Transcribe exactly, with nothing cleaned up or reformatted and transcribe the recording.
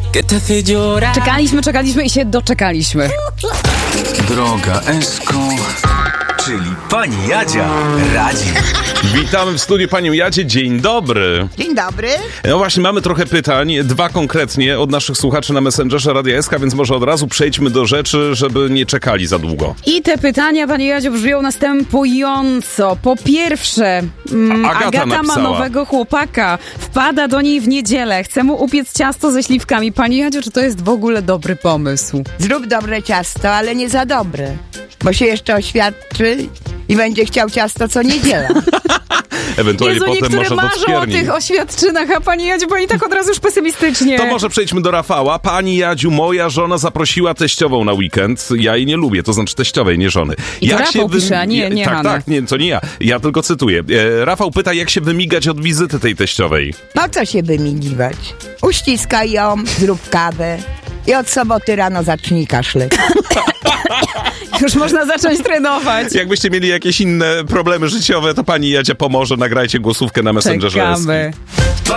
Czekaliśmy, czekaliśmy i się doczekaliśmy. Droga Esko, czyli pani Jadzia radzi. Witamy w studiu panią Jadzie, dzień dobry. Dzień dobry. No właśnie, mamy trochę pytań, dwa konkretnie od naszych słuchaczy na Messengerze Radia S K, więc może od razu przejdźmy do rzeczy, żeby nie czekali za długo. I te pytania, pani Jadziu, brzmią następująco. Po pierwsze, mm, Agata, Agata ma napisała. nowego chłopaka. Wpada do niej w niedzielę. Chce mu upiec ciasto ze śliwkami. Pani Jadziu, czy to jest w ogóle dobry pomysł? Zrób dobre ciasto, ale nie za dobre, bo się jeszcze oświadczy i będzie chciał ciasto co niedziela. Ewentualnie Jezu, potem niektóre może do marzą o wskierni. tych oświadczynach, a pani Jadziu, pani tak od razu już pesymistycznie. To może przejdźmy do Rafała. Pani Jadziu, moja żona zaprosiła teściową na weekend. Ja jej nie lubię, to znaczy teściowej, nie żony. I to Rafał pisze, a nie- nie Tak, Hanna. tak, nie, to nie ja. Ja tylko cytuję. E, Rafał pyta, jak się wymigać od wizyty tej teściowej. Po co się wymigiwać? Uściskaj ją, zrób kawę i od soboty rano zacznij kaszleć. Już można zacząć trenować. Jakbyście mieli jakieś inne problemy życiowe, to pani Jadzia pomoże. Nagrajcie głosówkę na Messengerze. Czekamy.